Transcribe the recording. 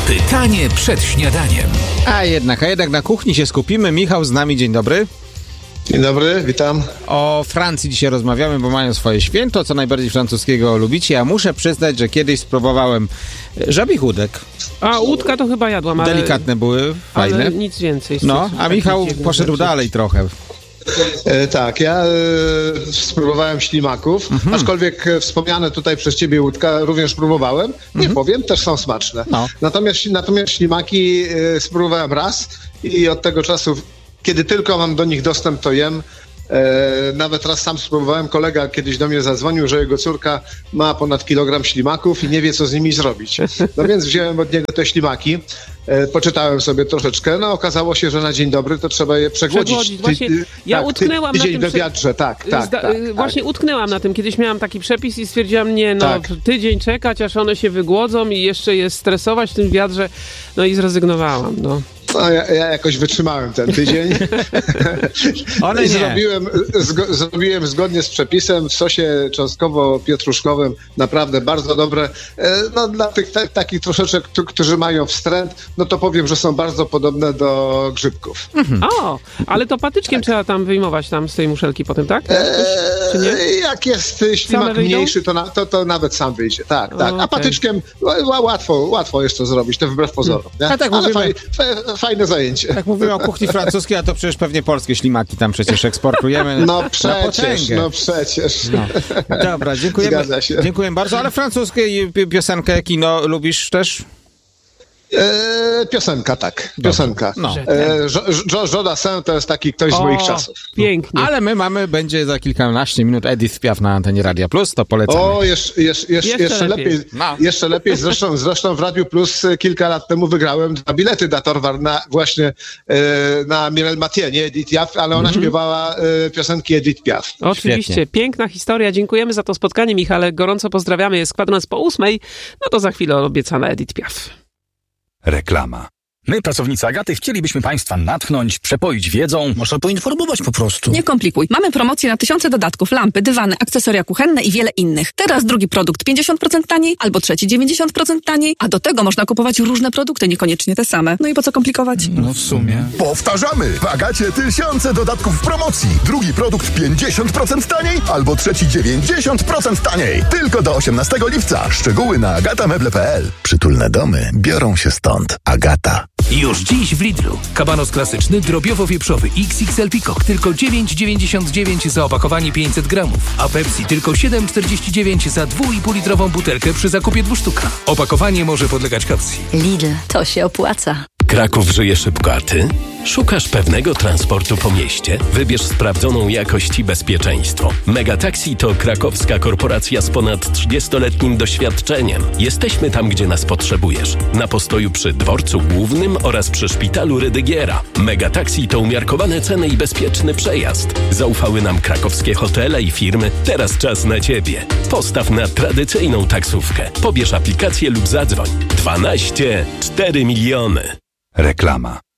Pytanie przed śniadaniem. A jednak na kuchni się skupimy. Michał z nami, dzień dobry. Dzień dobry, witam. O Francji dzisiaj rozmawiamy, bo mają swoje święto. Co najbardziej francuskiego lubicie? Ja muszę przyznać, że kiedyś spróbowałem żabich łódek. A łódka to chyba jadłam, ale... Delikatne były, fajne. Ale nic więcej. No, a Michał poszedł dalej trochę. Tak, ja spróbowałem ślimaków, aczkolwiek wspomniane tutaj przez ciebie łódka również próbowałem. Nie powiem, też są smaczne. No. Natomiast ślimaki spróbowałem raz i od tego czasu, kiedy tylko mam do nich dostęp, to jem. Nawet raz sam spróbowałem, kolega kiedyś do mnie zadzwonił, że jego córka ma ponad kilogram ślimaków i nie wie, co z nimi zrobić. No więc wziąłem od niego te ślimaki, poczytałem sobie troszeczkę, no okazało się, że na dzień dobry to trzeba je przegłodzić. Właśnie ja utknęłam na tym... we wiatrze, tak. Właśnie utknęłam na tym. Kiedyś miałam taki przepis i stwierdziłam, tydzień czekać, aż one się wygłodzą i jeszcze je stresować w tym wiatrze, no i zrezygnowałam, no. No, ja jakoś wytrzymałem ten tydzień. One I nie. zrobiłem zgodnie z przepisem w sosie cząstkowo-pietruszkowym. Naprawdę bardzo dobre. No, dla tych takich troszeczkę, którzy mają wstręt, no to powiem, że są bardzo podobne do grzybków. O, ale to patyczkiem trzeba tam wyjmować tam z tej muszelki potem, tak? Czy nie? Jak jest ślimak mniejszy, to nawet sam wyjdzie. Tak. A patyczkiem łatwo jest to zrobić, to wbrew pozorom. Nie? A tak ale mówimy, fajne zajęcie. tak mówimy o kuchni francuskiej, a to przecież pewnie polskie ślimaki tam przecież eksportujemy. No przecież. No. Dobra, dziękujemy. Zgadza się. Dziękuję bardzo, ale francuskie piosenkę, kino lubisz też? Piosenka, tak. Piosenka. No. Jean Dassin to jest taki ktoś z moich czasów. Pięknie. Ale będzie za kilkanaście minut Edith Piaf na antenie Radia Plus, to polecamy. O, jeszcze lepiej. No. Jeszcze lepiej. Zresztą w Radiu Plus kilka lat temu wygrałem 2 bilety na Torwar na Mireille Mathieu, nie Edith Piaf, ale ona śpiewała piosenki Edith Piaf. Oczywiście. Świetnie. Piękna historia. Dziękujemy za to spotkanie, Michale. Gorąco pozdrawiamy. Jest 7:15. No to za chwilę obiecana Edith Piaf. Reklama. My, pracownicy Agaty, chcielibyśmy Państwa natchnąć, przepoić wiedzą. Można poinformować po prostu. Nie komplikuj. Mamy promocję na tysiące dodatków, lampy, dywany, akcesoria kuchenne i wiele innych. Teraz drugi produkt 50% taniej, albo trzeci 90% taniej, a do tego można kupować różne produkty, niekoniecznie te same. No i po co komplikować? No w sumie. Powtarzamy! W Agacie tysiące dodatków w promocji. Drugi produkt 50% taniej, albo trzeci 90% taniej. Tylko do 18 lipca. Szczegóły na agatameble.pl. Przytulne domy biorą się stąd. Agata. Już dziś w Lidlu. Kabanos klasyczny, drobiowo-wieprzowy XXL Peacock tylko 9,99 za opakowanie 500 gramów, a Pepsi tylko 7,49 za 2,5-litrową butelkę przy zakupie 2 sztuk. Opakowanie może podlegać kaucji. Lidl, to się opłaca. Kraków żyje szybko, a ty? Szukasz pewnego transportu po mieście? Wybierz sprawdzoną jakość i bezpieczeństwo. Megataxi to krakowska korporacja z ponad 30-letnim doświadczeniem. Jesteśmy tam, gdzie nas potrzebujesz. Na postoju przy dworcu głównym oraz przy szpitalu Rydygiera. Megataxi to umiarkowane ceny i bezpieczny przejazd. Zaufały nam krakowskie hotele i firmy. Teraz czas na ciebie. Postaw na tradycyjną taksówkę. Pobierz aplikację lub zadzwoń. 12 4 miliony. Reklama.